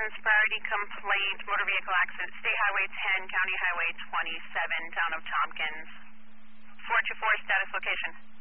citizens priority complaint, motor vehicle accident, State Highway 10, County Highway 27, Town of Tompkins. 424 status location.